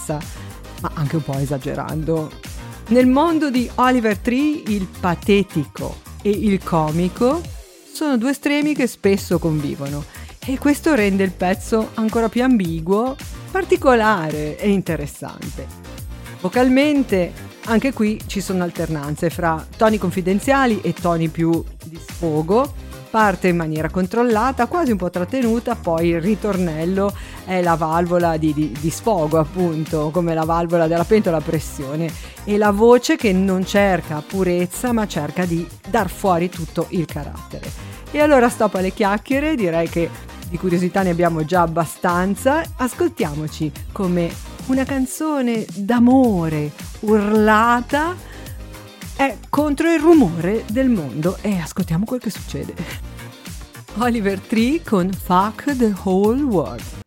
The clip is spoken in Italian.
pazza, ma anche un po' esagerando. Nel mondo di Oliver Tree il patetico e il comico sono due estremi che spesso convivono e questo rende il pezzo ancora più ambiguo, particolare e interessante. Vocalmente anche qui ci sono alternanze fra toni confidenziali e toni più di sfogo. Parte in maniera controllata, quasi un po' trattenuta, poi il ritornello è la valvola di sfogo, appunto, come la valvola della pentola a pressione, e la voce che non cerca purezza ma cerca di dar fuori tutto il carattere. E allora stop alle chiacchiere, direi che di curiosità ne abbiamo già abbastanza, ascoltiamoci come una canzone d'amore urlata è contro il rumore del mondo e ascoltiamo quel che succede. Oliver Tree con Fuck the Whole World.